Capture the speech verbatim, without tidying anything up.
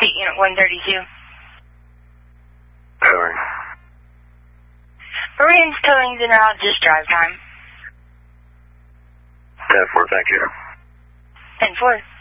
Pete Unit one thirty-two. Covering. Marines towing in route, just drive time. ten four, thank you. ten four.